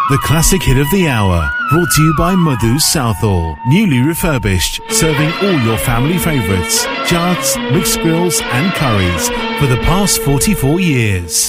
The classic hit of the hour, brought to you by Madhu's Southall. Newly refurbished, serving all your family favourites. Jarts, mixed grills and curries for the past 44 years.